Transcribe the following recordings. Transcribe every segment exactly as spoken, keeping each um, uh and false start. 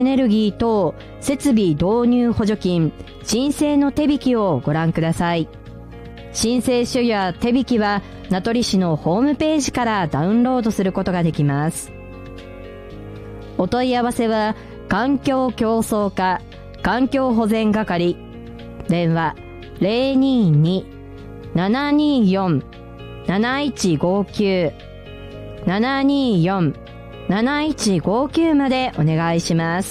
エネルギー等設備導入補助金申請の手引きをご覧ください。申請書や手引きは名取市のホームページからダウンロードすることができます。お問い合わせは環境競争課環境保全係、電話 ゼロにーにー ななにーよん なないちごきゅう ななにーよん なないちごきゅうまでお願いします。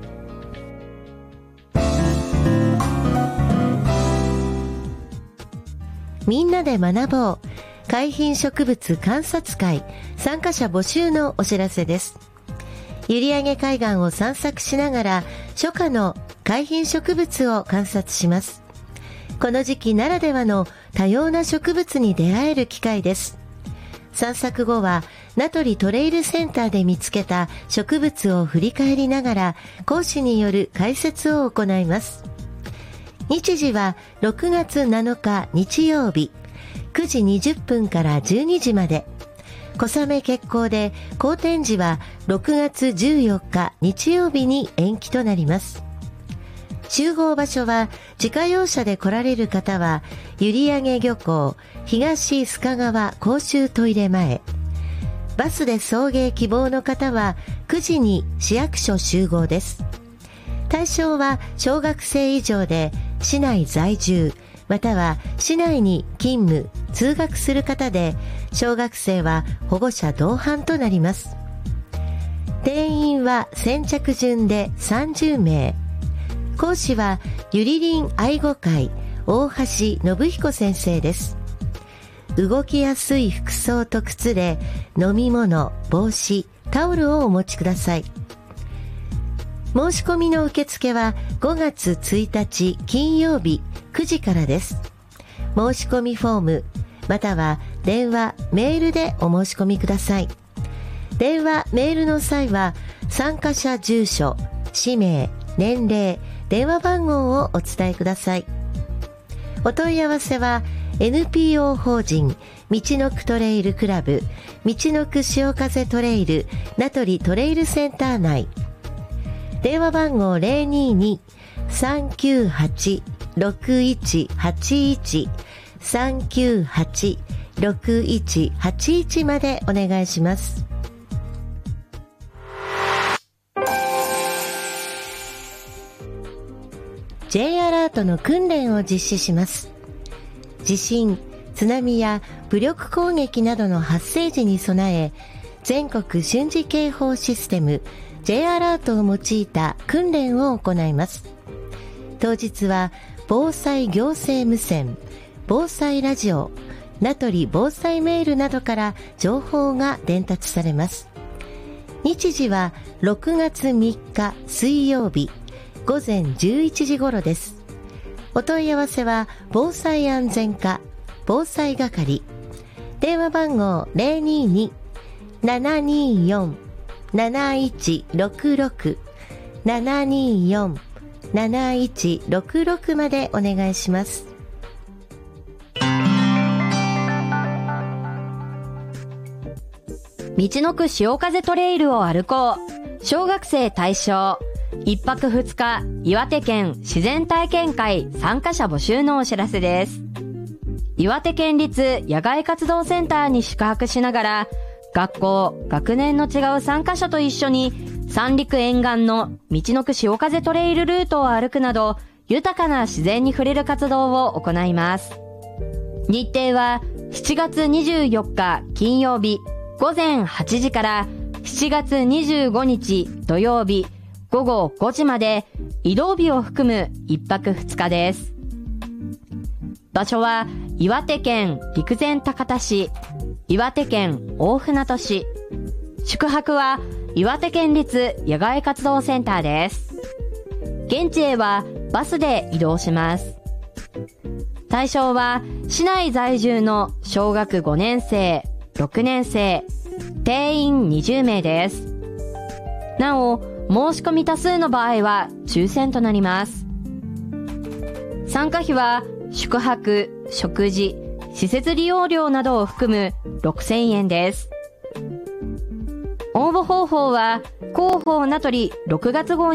みんなで学ぼう海浜植物観察会参加者募集のお知らせです。閖上海岸を散策しながら初夏の海浜植物を観察します。この時期ならではの多様な植物に出会える機会です。散策後は名取トレイルセンターで見つけた植物を振り返りながら講師による解説を行います。日時はろくがつなのか日曜日くじにじゅっぷんからじゅうにじまで、小雨決行で好天時はろくがつじゅうよっか日曜日に延期となります。集合場所は自家用車で来られる方は閖上漁港東須賀川公衆トイレ前、バスで送迎希望の方はくじに市役所集合です。対象は小学生以上で市内在住または市内に勤務通学する方で、小学生は保護者同伴となります。定員は先着順でさんじゅうめい。講師はゆりりん愛護会大橋信彦先生です。動きやすい服装と靴で飲み物、帽子、タオルをお持ちください。申し込みの受付はごがつついたち金曜日くじからです。申し込みフォームまたは電話、メールでお申し込みください。電話、メールの際は参加者住所、氏名、年齢、電話番号をお伝えください。お問い合わせは エヌピーオー 法人みちのくトレイルクラブみちのく潮風トレイル名取トレイルセンター内、電話番号 ゼロにーにー さんきゅうはち ろくいちはちいち さんきゅうはち ろくいちはちいちまでお願いします。J アラートの訓練を実施します。地震、津波や武力攻撃などの発生時に備え、全国瞬時警報システム J アラートを用いた訓練を行います。当日は防災行政無線、防災ラジオ、名取防災メールなどから情報が伝達されます。日時はろくがつみっか水曜日ごぜんじゅういちじ頃です。お問い合わせは防災安全課防災係、電話番号 ゼロにーにー ななにーよん なないちろくろく ななにーよん なないちろくろくまでお願いします。 みちのく潮風トレイルを歩こう小学生対象いっぱくふつか岩手県自然体験会参加者募集のお知らせです。岩手県立野外活動センターに宿泊しながら学校、学年の違う参加者と一緒に三陸沿岸のみちのく潮風トレイルルートを歩くなど豊かな自然に触れる活動を行います。日程はしちがつにじゅうよっか金曜日ごぜんはちじからしちがつにじゅうごにち土曜日ごごごじまで移動日を含むいっぱくふつかです。場所は岩手県陸前高田市、岩手県大船渡市。宿泊は岩手県立野外活動センターです。現地へはバスで移動します。対象は市内在住の小学ごねんせい、ろくねんせい、定員にじゅうめいです。なお、申し込み多数の場合は抽選となります。参加費は宿泊、食事、施設利用料などを含むろくせんえんです。 応募方法は広報名取ろくがつ号